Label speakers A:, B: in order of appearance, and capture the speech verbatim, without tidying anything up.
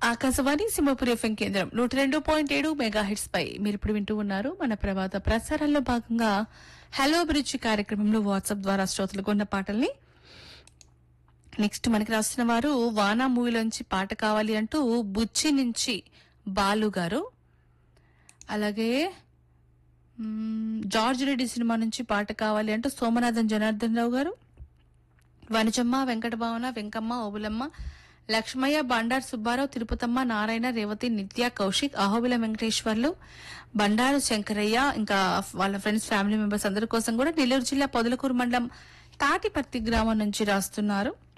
A: Akashvani Simhapuri FM కేంద్రం నూట రెండు పాయింట్ ఏడు మెగా హిట్స్ పై మీరు ఇప్పుడు వింటూ ఉన్నారు. మన ప్రభాత ప్రసారాల్లో భాగంగా హలో బ్రిడ్జ్ కార్యక్రమంలో వాట్సాప్ ద్వారా శ్రోతలకు ఉన్న పాటల్ని. నెక్స్ట్ మనకి రాస్తున్న వారు వానా మూవీలోంచి పాట కావాలి అంటూ బుచ్చి నుంచి బాలు గారు, అలాగే మ్, జార్జ్ రెడ్డి సినిమా నుంచి పాట కావాలి అంటూ సోమనాథన్ జనార్దన్ రావు గారు, వనజమ్మ, వెంకటభావన, వెంకమ్మ, ఓబులమ్మ, లక్ష్మయ్య, బండారు సుబ్బారావు, తిరుపతమ్మ, నారాయణ, రేవతి, నిత్య, కౌశిక్, అహోబిల వెంకటేశ్వర్లు, బండారు శంకరయ్య, ఇంకా వాళ్ళ ఫ్రెండ్స్, ఫ్యామిలీ మెంబర్స్ అందరి కోసం కూడా నెల్లూరు జిల్లా పొదలకూరు మండలం తాటిపర్తి గ్రామం నుంచి రాస్తున్నారు.